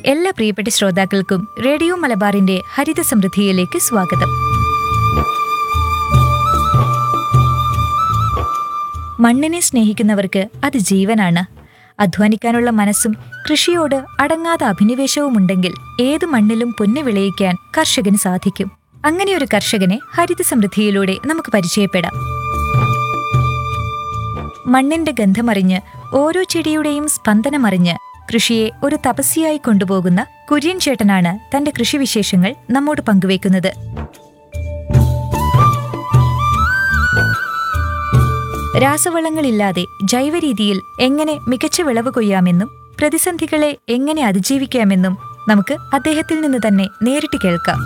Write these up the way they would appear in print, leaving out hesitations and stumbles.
എല്ലാ പ്രിയപ്പെട്ട ശ്രോതാക്കൾക്കും റേഡിയോ മലബാറിന്റെ ഹരിത സമൃദ്ധിയിലേക്ക് സ്വാഗതം. മണ്ണിനെ സ്നേഹിക്കുന്നവർക്ക് അത് ജീവനാണ്. അധ്വാനിക്കാനുള്ള മനസ്സും കൃഷിയോട് അടങ്ങാത്ത അഭിനിവേശവുമുണ്ടെങ്കിൽ ഏത് മണ്ണിലും പൊന്നു വിളയിക്കാൻ കർഷകന് സാധിക്കും. അങ്ങനെയൊരു കർഷകനെ ഹരിത സമൃദ്ധിയിലൂടെ നമുക്ക് പരിചയപ്പെടാം. മണ്ണിന്റെ ഗന്ധമറിഞ്ഞ് ഓരോ ചെടിയുടെയും സ്പന്ദനമറിഞ്ഞ് കൃഷിയെ ഒരു തപസ്യയായി കൊണ്ടുപോകുന്ന കുര്യൻ ചേട്ടനാണ് തന്റെ കൃഷിവിശേഷങ്ങൾ നമ്മോട് പങ്കുവയ്ക്കുന്നത്. രാസവളങ്ങളില്ലാതെ ജൈവരീതിയിൽ എങ്ങനെ മികച്ച വിളവ് കൊയ്യാമെന്നും പ്രതിസന്ധികളെ എങ്ങനെ അതിജീവിക്കാമെന്നും നമുക്ക് അദ്ദേഹത്തിൽ നിന്ന് തന്നെ നേരിട്ട് കേൾക്കാം.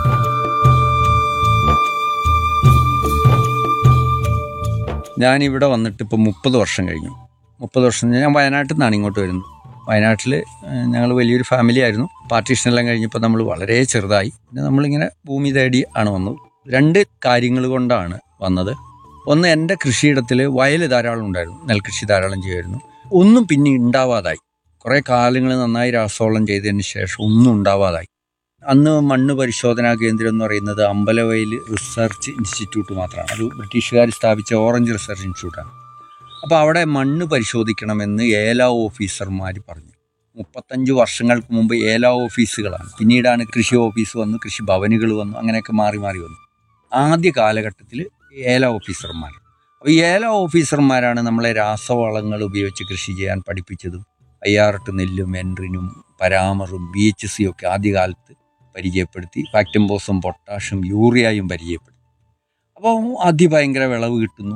ഞാനിവിടെ വന്നിട്ട് ഇപ്പോൾ 30 വർഷം കഴിഞ്ഞു. 30 വർഷം ഞാൻ വയനാട്ടിൽ നിന്നാണ് ഇങ്ങോട്ട് വരുന്നത്. വയനാട്ടിൽ ഞങ്ങൾ വലിയൊരു ഫാമിലി ആയിരുന്നു. പാർട്ടീഷനെല്ലാം കഴിഞ്ഞപ്പോൾ നമ്മൾ വളരെ ചെറുതായി. പിന്നെ നമ്മളിങ്ങനെ ഭൂമി തേടി ആണ് വന്നത്. 2 കാര്യങ്ങൾ കൊണ്ടാണ് വന്നത്. ഒന്ന്, എൻ്റെ കൃഷിയിടത്തിൽ വയൽ ധാരാളം ഉണ്ടായിരുന്നു, നെൽകൃഷി ധാരാളം ചെയ്യുമായിരുന്നു. ഒന്നും പിന്നെ ഉണ്ടാവാതായി. കുറേ കാലങ്ങൾ നന്നായി രാസവളം ചെയ്തതിന് ശേഷം ഒന്നും ഉണ്ടാവാതായി. അന്ന് മണ്ണ് പരിശോധനാ കേന്ദ്രം എന്ന് പറയുന്നത് അമ്പലവയൽ റിസർച്ച് ഇൻസ്റ്റിറ്റ്യൂട്ട് മാത്രമാണ്. അത് ബ്രിട്ടീഷുകാർ സ്ഥാപിച്ച ഓറഞ്ച് റിസർച്ച് ഇൻസ്റ്റിറ്റ്യൂട്ടാണ്. അപ്പോൾ അവിടെ മണ്ണ് പരിശോധിക്കണമെന്ന് ഏല ഓഫീസർമാർ പറഞ്ഞു. 35 വർഷങ്ങൾക്ക് മുമ്പ് ഏല ഓഫീസുകളാണ്. പിന്നീടാണ് കൃഷി ഓഫീസ് വന്നു, കൃഷി ഭവനുകൾ വന്നു, അങ്ങനെയൊക്കെ മാറി മാറി വന്നു. ആദ്യ കാലഘട്ടത്തിൽ ഏല ഓഫീസർമാർ. അപ്പോൾ ഈ ഏല ഓഫീസർമാരാണ് നമ്മളെ രാസവളങ്ങൾ ഉപയോഗിച്ച് കൃഷി ചെയ്യാൻ പഠിപ്പിച്ചതും. അയ്യാറട്ട് നെല്ലും എൻട്രിനും പരാമറും BHC ഒക്കെ ആദ്യകാലത്ത് പരിചയപ്പെടുത്തി. ഫാക്ടംബോസും പൊട്ടാഷും യൂറിയയും പരിചയപ്പെടുത്തി. അപ്പോൾ അതിഭയങ്കര വിളവ് കിട്ടുന്നു.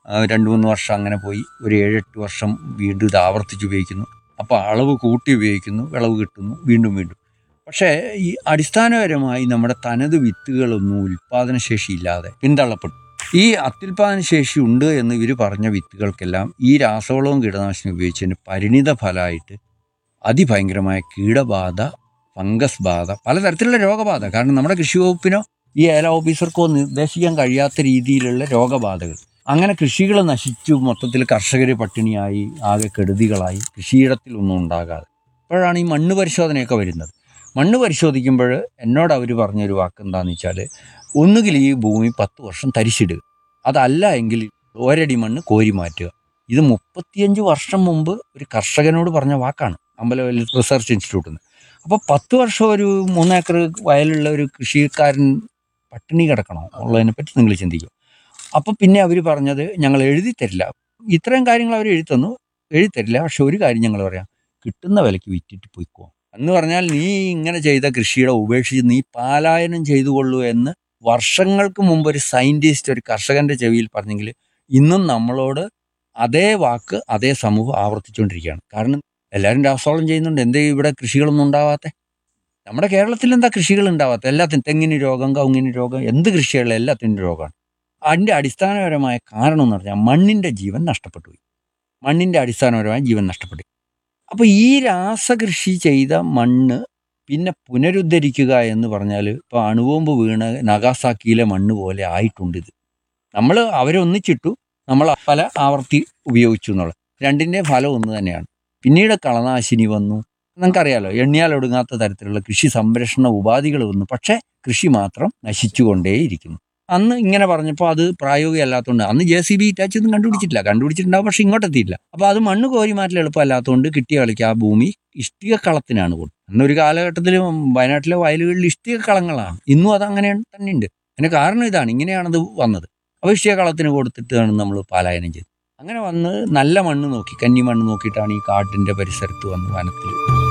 2-3 വർഷം അങ്ങനെ പോയി. ഒരു 7-8 വർഷം വീണ്ടും ഇത് ആവർത്തിച്ച് ഉപയോഗിക്കുന്നു. അപ്പോൾ അളവ് കൂട്ടി ഉപയോഗിക്കുന്നു, വിളവ് കിട്ടുന്നു, വീണ്ടും വീണ്ടും. പക്ഷേ ഈ അടിസ്ഥാനപരമായി നമ്മുടെ തനത് വിത്തുകളൊന്നും ഉൽപ്പാദനശേഷി ഇല്ലാതെ പിന്തള്ളപ്പെട്ടു. ഈ അത്യുൽപാദന ശേഷി ഉണ്ട് എന്ന് ഇവർ പറഞ്ഞ വിത്തുകൾക്കെല്ലാം ഈ രാസവളവും കീടനാശിനി ഉപയോഗിച്ചതിന് പരിണിത ഫലമായിട്ട് അതിഭയങ്കരമായ കീടബാധ, ഫംഗസ് ബാധ, പലതരത്തിലുള്ള രോഗബാധ. കാരണം നമ്മുടെ കൃഷി വകുപ്പിനോ ഈ ഏല ഓഫീസർക്കോ നിർദ്ദേശിക്കാൻ കഴിയാത്ത രീതിയിലുള്ള രോഗബാധകൾ. അങ്ങനെ കൃഷികൾ നശിച്ചു. മൊത്തത്തിൽ കർഷകർ പട്ടിണിയായി, ആകെ കെടുതികളായി, കൃഷിയിടത്തിലൊന്നും ഉണ്ടാകാതെ. അപ്പോഴാണ് ഈ മണ്ണ് പരിശോധനയൊക്കെ വരുന്നത്. മണ്ണ് പരിശോധിക്കുമ്പോൾ എന്നോട് അവർ പറഞ്ഞൊരു വാക്ക് എന്താണെന്ന് വെച്ചാൽ, ഒന്നുകിൽ ഈ ഭൂമി 10 വർഷം തരിച്ചിടുക, അതല്ല എങ്കിൽ ഒരടി മണ്ണ് കോരി മാറ്റുക. ഇത് 35 വർഷം മുമ്പ് ഒരു കർഷകനോട് പറഞ്ഞ വാക്കാണ് അമ്പലവയൽ റിസർച്ച് ഇൻസ്റ്റിറ്റ്യൂട്ടിൽ നിന്ന്. അപ്പോൾ 10 വർഷം ഒരു 3 ഏക്കർ വയലുള്ള ഒരു കൃഷിക്കാരൻ പട്ടിണി കിടക്കണോ ഉള്ളതിനെ പറ്റി നിങ്ങൾ ചിന്തിക്കും. അപ്പോൾ പിന്നെ അവർ പറഞ്ഞത്, ഞങ്ങൾ എഴുതി തരില്ല. ഇത്രയും കാര്യങ്ങൾ അവർ എഴുതി തരില്ല, പക്ഷെ ഒരു കാര്യം ഞങ്ങൾ പറയാം, കിട്ടുന്ന വിലയ്ക്ക് വിറ്റിട്ട് പോയിക്കോ എന്ന് പറഞ്ഞാൽ, നീ ഇങ്ങനെ ചെയ്ത കൃഷിയുടെ ഉപേക്ഷിച്ച് നീ പലായനം ചെയ്തുകൊള്ളൂ എന്ന് വർഷങ്ങൾക്ക് മുമ്പ് ഒരു സയൻറ്റിസ്റ്റ് ഒരു കർഷകൻ്റെ ചെവിയിൽ പറഞ്ഞെങ്കിൽ ഇന്നും നമ്മളോട് അതേ വാക്ക് അതേ സമൂഹം ആവർത്തിച്ചുകൊണ്ടിരിക്കുകയാണ്. കാരണം എല്ലാവരും രാസവളം ചെയ്യുന്നുണ്ട്. എന്തേ ഇവിടെ കൃഷികളൊന്നും ഉണ്ടാവാത്ത? നമ്മുടെ കേരളത്തിൽ എന്താ കൃഷികൾ ഉണ്ടാവാത്ത? എല്ലാത്തിനും, തെങ്ങിന് രോഗം, കവുങ്ങിന് രോഗം, എന്ത് കൃഷിയുള്ള എല്ലാത്തിനും രോഗമാണ്. അതിൻ്റെ അടിസ്ഥാനപരമായ കാരണം എന്ന് പറഞ്ഞാൽ മണ്ണിൻ്റെ ജീവൻ നഷ്ടപ്പെട്ടു പോയി. മണ്ണിൻ്റെ അടിസ്ഥാനപരമായ ജീവൻ നഷ്ടപ്പെട്ടു. അപ്പോൾ ഈ രാസകൃഷി ചെയ്ത മണ്ണ് പിന്നെ പുനരുദ്ധരിക്കുക എന്ന് പറഞ്ഞാൽ, ഇപ്പോൾ അണുബോംബ് വീണ് നഗാസാക്കിയിലെ മണ്ണ് പോലെ ആയിട്ടുണ്ട് ഇത്. നമ്മൾ അവരെ ഒന്നിച്ചിട്ടു, നമ്മൾ പല ആവർത്തി ഉപയോഗിച്ചു എന്നുള്ളത്. രണ്ടിൻ്റെ ഫലം ഒന്ന് തന്നെയാണ്. പിന്നീട് കളനാശിനി വന്നു, നമുക്കറിയാലോ, എണ്ണിയാൽ ഒടുങ്ങാത്ത തരത്തിലുള്ള കൃഷി സംരക്ഷണ ഉപാധികൾ വന്നു. പക്ഷേ കൃഷി മാത്രം നശിച്ചുകൊണ്ടേയിരിക്കുന്നു. അന്ന് ഇങ്ങനെ പറഞ്ഞപ്പോൾ അത് പ്രായോഗികമല്ലാത്തതുകൊണ്ട്, അന്ന് JCB ഇറ്റാച്ചൊന്നും കണ്ടുപിടിച്ചിട്ടുണ്ടാവും, പക്ഷെ ഇങ്ങോട്ടെത്തിയില്ല. അപ്പോൾ അത് മണ്ണ് കോരി മാറ്റൽ എളുപ്പമല്ലാത്തതുകൊണ്ട് കിട്ടിയ കളിക്ക് ആ ഭൂമി ഇഷ്ടിക കളത്തിനാണ് കൊടുത്തത്. അന്നൊരു കാലഘട്ടത്തിൽ വയനാട്ടിലെ വയലുകളിൽ ഇഷ്ടിക കളങ്ങളാണ്. ഇന്നും അതങ്ങനെ തന്നെയുണ്ട്. അതിന് കാരണം ഇതാണ്, ഇങ്ങനെയാണത് വന്നത്. അപ്പോൾ ഇഷ്ടിക കളത്തിന് കൊടുത്തിട്ടാണ് നമ്മൾ പലായനം ചെയ്തത്. അങ്ങനെ വന്ന് നല്ല മണ്ണ് നോക്കി, കന്നി മണ്ണ് നോക്കിയിട്ടാണ് ഈ കാട്ടിൻ്റെ പരിസരത്ത് വന്ന് വനത്തിൽ.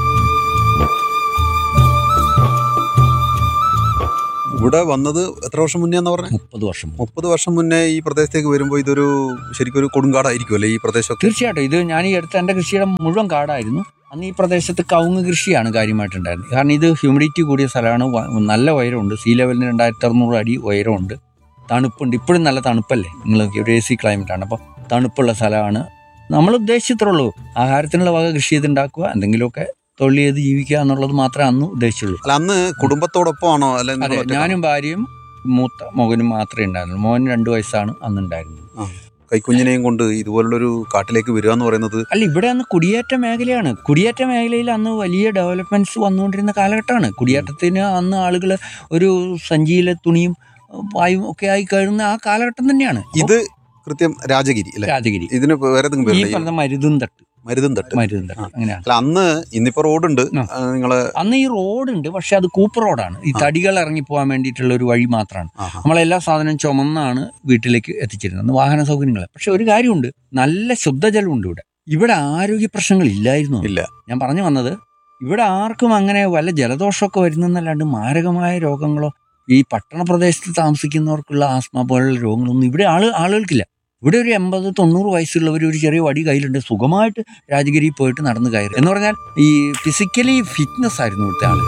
ഇവിടെ വന്നത് എത്ര വർഷം മുന്നേ എന്ന് പറഞ്ഞാൽ? 30 വർഷം മുന്നേ ഈ പ്രദേശത്തേക്ക് വരുമ്പോൾ ഇതൊരു ശരിക്കും ഒരു കൊടുങ്കാടായിരിക്കും അല്ലേ ഈ പ്രദേശം? തീർച്ചയായിട്ടും. ഇത് ഞാൻ ഈ അടുത്ത എൻ്റെ കൃഷിയുടെ മുഴുവൻ കാടായിരുന്നു. അന്ന് ഈ പ്രദേശത്ത് കവുങ്ങ് കൃഷിയാണ് കാര്യമായിട്ടുണ്ടായിരുന്നത്. കാരണം ഇത് ഹ്യൂമിഡിറ്റി കൂടിയ സ്ഥലമാണ്, നല്ല ഉയരമുണ്ട്, സീ ലെവലിന് 2600 അടി ഉയരമുണ്ട്, തണുപ്പുണ്ട്. ഇപ്പോഴും നല്ല തണുപ്പല്ലേ, നിങ്ങൾക്ക് ഒരു AC ക്ലൈമറ്റാണ്. അപ്പോൾ തണുപ്പുള്ള സ്ഥലമാണ്. നമ്മൾ ഉദ്ദേശിച്ചത്രേ ഉള്ളൂ, ആഹാരത്തിനുള്ള വക കൃഷി ചെയ്തുണ്ടാക്കുക, എന്തെങ്കിലുമൊക്കെ തൊഴിൽ ചെയ്ത് ജീവിക്കുക എന്നുള്ളത് മാത്രമേ അന്ന് ഉദ്ദേശിച്ചുള്ളൂ. അല്ല, അന്ന് കുടുംബത്തോടൊപ്പമാണോ? അതെ, ഞാനും ഭാര്യയും മൂത്ത മകനും മാത്രമേ ഉണ്ടായിരുന്നുള്ളൂ. മോന് 2 വയസ്സാണ് അന്നുണ്ടായിരുന്നത്. കൈക്കുഞ്ഞിനെയും കൊണ്ട് ഇതുപോലുള്ളൊരു കാട്ടിലേക്ക് വരിക എന്ന് പറയുന്നത്? അല്ല, ഇവിടെ അന്ന് കുടിയേറ്റ മേഖലയാണ്. കുടിയേറ്റ മേഖലയിൽ അന്ന് വലിയ ഡെവലപ്മെന്റ്സ് വന്നുകൊണ്ടിരുന്ന കാലഘട്ടമാണ്. കുടിയേറ്റത്തിന് അന്ന് ആളുകൾ ഒരു സഞ്ചിയിലെ തുണിയും പായും ഒക്കെ ആയി കഴിയുന്ന ആ കാലഘട്ടം തന്നെയാണ് ഇത്. കൃത്യം രാജഗിരി അല്ലേ? രാജഗിരി. ഇതിന് വേറെ ഈ പറഞ്ഞ മരുതും തട്ട് അങ്ങനെയാണ്. അല്ല, അന്ന് ഇന്നിപ്പോ റോഡുണ്ട് നിങ്ങള്. അന്ന് ഈ റോഡുണ്ട്, പക്ഷെ അത് കൂപ്പ് റോഡാണ്. ഈ തടികൾ ഇറങ്ങി പോകാൻ വേണ്ടിയിട്ടുള്ള ഒരു വഴി മാത്രമാണ്. നമ്മളെല്ലാ സാധനവും ചുമന്നാണ് വീട്ടിലേക്ക് എത്തിച്ചിരുന്നത്, വാഹന സൗകര്യങ്ങൾ. പക്ഷെ ഒരു കാര്യമുണ്ട്, നല്ല ശുദ്ധജലമുണ്ട് ഇവിടെ. ഇവിടെ ആരോഗ്യ പ്രശ്നങ്ങൾ ഇല്ലായിരുന്നു. ഇല്ല. ഞാൻ പറഞ്ഞു വന്നത്, ഇവിടെ ആർക്കും അങ്ങനെ വല്ല ജലദോഷമൊക്കെ വരുന്നല്ലാണ്ട് മാരകമായ രോഗങ്ങളോ ഈ പട്ടണ പ്രദേശത്ത് താമസിക്കുന്നവർക്കുള്ള ആസ്മ പോലുള്ള രോഗങ്ങളൊന്നും ഇവിടെ ആളുകൾക്കില്ല. ഇവിടെ ഒരു 80-90 വയസ്സുള്ളവർ ഒരു ചെറിയ വടി കയ്യിലുണ്ട്, സുഖമായിട്ട് രാജഗിരി പോയിട്ട് നടന്ന് കയറി. എന്ന് പറഞ്ഞാൽ ഈ ഫിസിക്കലി ഫിറ്റ്നസ് ആയിരുന്നു ഇവിടുത്തെ ആളുകൾ.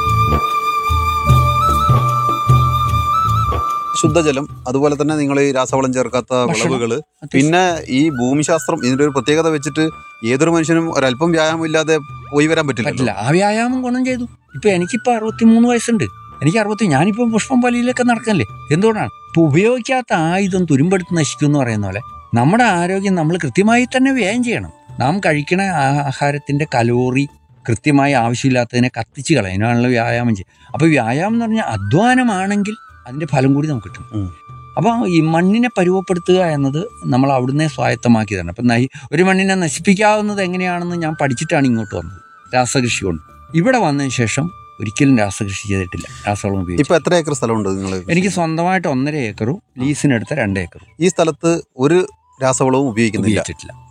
ശുദ്ധജലം, അതുപോലെ തന്നെ നിങ്ങൾ ഈ രാസവളം ചേർക്കാത്ത വിളവുകൾ, പിന്നെ ഈ ഭൂമിശാസ്ത്രം, ഇതിന്റെ ഒരു പ്രത്യേകത വെച്ചിട്ട് ഏതൊരു മനുഷ്യനും ഒരല്പം വ്യായാമം ഇല്ലാതെ പോയി വരാൻ പറ്റില്ല. ആ വ്യായാമം ഗുണം ചെയ്തു. എനിക്കിപ്പോൾ 63 വയസ്സുണ്ട്. ഞാനിപ്പം പുഷ്പം പലിയിലൊക്കെ നടക്കല്ലേ. എന്തുകൊണ്ടാണ്? ഇപ്പൊ ഉപയോഗിക്കാത്ത ആയുധം തുരുമ്പെടുത്ത് നശിക്കും എന്ന് പറയുന്ന പോലെ നമ്മുടെ ആരോഗ്യം നമ്മൾ കൃത്യമായി തന്നെ വ്യയം ചെയ്യണം. നാം കഴിക്കണ ആഹാരത്തിന്റെ കലോറി കൃത്യമായി ആവശ്യമില്ലാത്തതിനെ കത്തിച്ച് കളയാനാണല്ലോ വ്യായാമം ചെയ്യുക. അപ്പോൾ വ്യായാമം എന്ന് പറഞ്ഞാൽ അധ്വാനമാണെങ്കിൽ അതിന്റെ ഫലം കൂടി നമുക്ക് കിട്ടും. അപ്പോൾ ഈ മണ്ണിനെ പരുവപ്പെടുത്തുക എന്നത് നമ്മൾ അവിടുന്ന് സ്വായത്തമാക്കി തരണം. അപ്പം ഒരു മണ്ണിനെ നശിപ്പിക്കാവുന്നത് എങ്ങനെയാണെന്ന് ഞാൻ പഠിച്ചിട്ടാണ് ഇങ്ങോട്ട് വന്നത്, രാസകൃഷി കൊണ്ട്. ഇവിടെ വന്നതിന് ശേഷം ഒരിക്കലും രാസകൃഷി ചെയ്തിട്ടില്ല, രാസവളം ഉപയോഗിച്ചു. ഇപ്പൊ എത്ര ഏക്കർ സ്ഥലമുണ്ട് നിങ്ങൾ? എനിക്ക് സ്വന്തമായിട്ട് 1.5 ഏക്കറും ലീസിനെടുത്ത 2 ഏക്കറും. ഈ സ്ഥലത്ത് ഒരു രാസവളവും ഉപയോഗിക്കുന്നില്ല?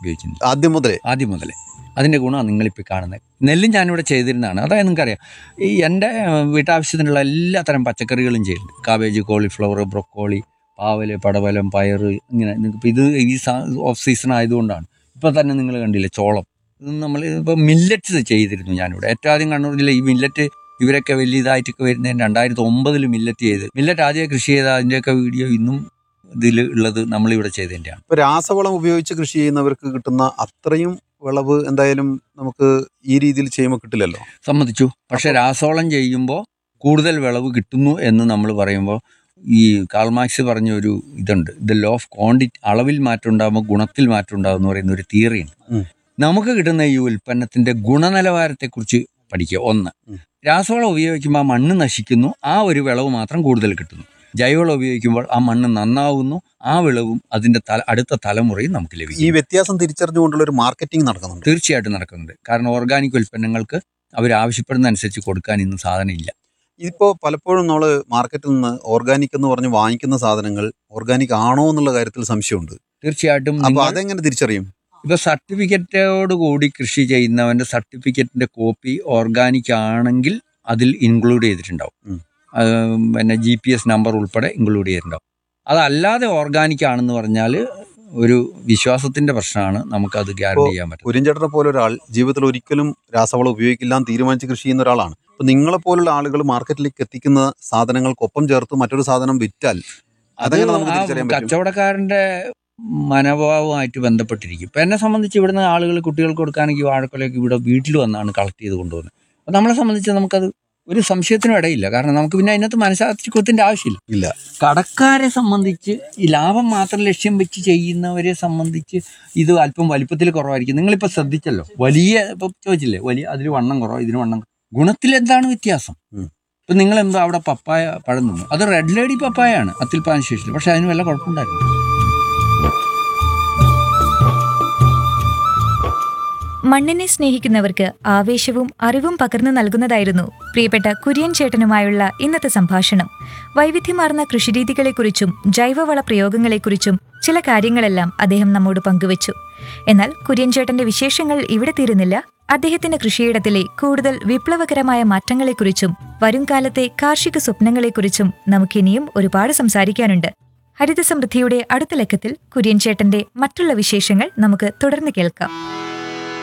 ആദ്യം മുതലേ. അതിന്റെ ഗുണമാണ് നിങ്ങളിപ്പോൾ കാണുന്നത്. നെല്ലും ഞാനിവിടെ ചെയ്തിരുന്നതാണ്. അതായത് നിങ്ങൾക്കറിയാം, ഈ എൻ്റെ വീട്ടാവശ്യത്തിനുള്ള എല്ലാ തരം പച്ചക്കറികളും ചെയ്യുന്നുണ്ട്. കാബേജ്, കോളിഫ്ലവർ, ബ്രൊക്കോളി, പാവല്, പടവലം, പയർ, ഇങ്ങനെ. ഇത് ഈ ഓഫ് സീസൺ ആയതുകൊണ്ടാണ്. ഇപ്പം തന്നെ നിങ്ങൾ കണ്ടില്ലേ ചോളം. ഇത് നമ്മൾ ഇപ്പോൾ മില്ലറ്റ്സ് ചെയ്തിരുന്നു ഞാനിവിടെ. ഏറ്റവും ആദ്യം കണ്ണൂർ ജില്ല ഈ മില്ലറ്റ് ഇവരൊക്കെ വലിയ ഇതായിട്ടൊക്കെ വരുന്നതിന് 2009 മില്ലറ്റ് ചെയ്ത്. മില്ലറ്റ് ആദ്യം കൃഷി ചെയ്ത അതിൻ്റെയൊക്കെ വീഡിയോ ഇന്നും ഇതിൽ ഉള്ളത് നമ്മളിവിടെ ചെയ്തതിൻ്റെയാണ്. ഇപ്പോൾ രാസവളം ഉപയോഗിച്ച് കൃഷി ചെയ്യുന്നവർക്ക് കിട്ടുന്ന അത്രയും വിളവ് എന്തായാലും നമുക്ക് ഈ രീതിയിൽ ചെയ്യുമ്പോൾ കിട്ടില്ലല്ലോ. സമ്മതിച്ചു. പക്ഷെ രാസവളം ചെയ്യുമ്പോൾ കൂടുതൽ വിളവ് കിട്ടുന്നു എന്ന് നമ്മൾ പറയുമ്പോൾ ഈ കാൾ മാർക്സ് പറഞ്ഞ ഒരു ഇതുണ്ട്, ദ ലോ ഓഫ് ക്വാണ്ടിറ്റി. അളവിൽ മാറ്റം ഉണ്ടാകുമ്പോൾ ഗുണത്തിൽ മാറ്റം ഉണ്ടാകും എന്ന് പറയുന്ന ഒരു തിയറിയുണ്ട്. നമുക്ക് കിട്ടുന്ന ഈ ഉൽപ്പന്നത്തിന്റെ ഗുണനിലവാരത്തെക്കുറിച്ച് പഠിക്കുക. ഒന്ന്, രാസവളം ഉപയോഗിക്കുമ്പോൾ ആ മണ്ണ് നശിക്കുന്നു, ആ ഒരു വിളവ് മാത്രം കൂടുതൽ കിട്ടുന്നു. ജൈവവളം ഉപയോഗിക്കുമ്പോൾ ആ മണ്ണ് നന്നാവുന്നു, ആ വിളവും അതിന്റെ അടുത്ത തലമുറയും നമുക്ക് ലഭിക്കും. ഈ വ്യത്യാസം തിരിച്ചറിഞ്ഞുകൊണ്ടുള്ള ഒരു മാർക്കറ്റിംഗ് നടക്കുന്നുണ്ട്. തീർച്ചയായിട്ടും നടക്കുന്നുണ്ട്. കാരണം ഓർഗാനിക് ഉൽപ്പന്നങ്ങൾക്ക് അവർ ആവശ്യപ്പെടുന്ന അനുസരിച്ച് കൊടുക്കാൻ ഇന്ന് സാധനം ഇല്ല. ഇതിപ്പോൾ പലപ്പോഴും നമ്മൾ മാർക്കറ്റിൽ നിന്ന് ഓർഗാനിക് എന്ന് പറഞ്ഞ് വാങ്ങിക്കുന്ന സാധനങ്ങൾ ഓർഗാനിക് ആണോ എന്നുള്ള കാര്യത്തിൽ സംശയമുണ്ട്. തീർച്ചയായിട്ടും. അപ്പോൾ അതെങ്ങനെ തിരിച്ചറിയും? ഇപ്പൊ സർട്ടിഫിക്കറ്റോട് കൂടി കൃഷി ചെയ്യുന്നവന്റെ സർട്ടിഫിക്കറ്റിന്റെ കോപ്പി ഓർഗാനിക് ആണെങ്കിൽ അതിൽ ഇൻക്ലൂഡ് ചെയ്തിട്ടുണ്ടാവും. പിന്നെ GPS നമ്പർ ഉൾപ്പെടെ ഇൻക്ലൂഡ് ചെയ്തിട്ടുണ്ടാവും. അതല്ലാതെ ഓർഗാനിക് ആണെന്ന് പറഞ്ഞാൽ ഒരു വിശ്വാസത്തിന്റെ പ്രശ്നമാണ്, നമുക്കത് ഗ്യാരണ്ടി ചെയ്യാൻ പറ്റും. കുര്യൻചേട്ടനെ പോലെ ഒരാൾ ജീവിതത്തിൽ ഒരിക്കലും രാസവളം ഉപയോഗിക്കില്ല എന്ന് തീരുമാനിച്ച് കൃഷി ചെയ്യുന്ന ഒരാളാണ്. അപ്പൊ നിങ്ങളെപ്പോലുള്ള ആളുകൾ മാർക്കറ്റിലേക്ക് എത്തിക്കുന്ന സാധനങ്ങൾക്കൊപ്പം ചേർത്ത് മറ്റൊരു സാധനം വിറ്റാൽ അതെങ്ങനെ നമുക്ക് തിരിച്ചറിയാൻ പറ്റും? കച്ചവടക്കാരന്റെ മനോഭാവമായിട്ട് ബന്ധപ്പെട്ടിരിക്കും. ഇപ്പം എന്നെ സംബന്ധിച്ച് ഇവിടുന്ന് ആളുകൾ കുട്ടികൾക്ക് കൊടുക്കുകയാണെങ്കിൽ വാഴക്കൊലയൊക്കെ ഇവിടെ വീട്ടിൽ വന്നാണ് കളക്ട് ചെയ്ത് കൊണ്ടുപോകുന്നത്. അപ്പം നമ്മളെ സംബന്ധിച്ച് നമുക്കത് ഒരു സംശയത്തിനും ഇടയില്ല. കാരണം നമുക്ക് പിന്നെ അതിനകത്ത് മനഃശാസ്ത്രത്തിന്റെ ആവശ്യമില്ല. കടക്കാരെ സംബന്ധിച്ച് ഈ ലാഭം മാത്രം ലക്ഷ്യം വെച്ച് ചെയ്യുന്നവരെ സംബന്ധിച്ച് ഇത് അല്പം വലിപ്പത്തിൽ കുറവായിരിക്കും. നിങ്ങളിപ്പോൾ ശ്രദ്ധിച്ചല്ലോ, ഇപ്പം ചോദിച്ചില്ലേ, അതിൽ വണ്ണം കുറവ്, ഇതിന് വണ്ണം. ഗുണത്തിൽ എന്താണ് വ്യത്യാസം? ഇപ്പം നിങ്ങളെന്തോ അവിടെ പപ്പായ പഴം തിന്നു, അത് റെഡ് ലേഡി പപ്പായാണ് അത്യുൽപാദന ശേഷി, പക്ഷെ അതിന് വല്ല കുഴപ്പമുണ്ടായിരുന്നു. മണ്ണിനെ സ്നേഹിക്കുന്നവർക്ക് ആവേശവും അറിവും പകർന്നു നൽകുന്നതായിരുന്നു പ്രിയപ്പെട്ട കുര്യൻ ചേട്ടനുമായുള്ള ഇന്നത്തെ സംഭാഷണം. വൈവിധ്യമാർന്ന കൃഷിരീതികളെക്കുറിച്ചും ജൈവവള പ്രയോഗങ്ങളെക്കുറിച്ചും ചില കാര്യങ്ങളെല്ലാം അദ്ദേഹം നമ്മോട് പങ്കുവച്ചു. എന്നാൽ കുര്യൻ ചേട്ടന്റെ വിശേഷങ്ങൾ ഇവിടെ തീരുന്നില്ല. അദ്ദേഹത്തിന്റെ കൃഷിയിടത്തിലെ കൂടുതൽ വിപ്ലവകരമായ മാറ്റങ്ങളെക്കുറിച്ചും വരുംകാലത്തെ കാർഷിക സ്വപ്നങ്ങളെക്കുറിച്ചും നമുക്കിനിയും ഒരുപാട് സംസാരിക്കാനുണ്ട്. ഹരിതസമൃദ്ധിയുടെ അടുത്ത ലക്കത്തിൽ കുര്യൻ ചേട്ടന്റെ മറ്റുള്ള വിശേഷങ്ങൾ നമുക്ക് തുടർന്ന് കേൾക്കാം.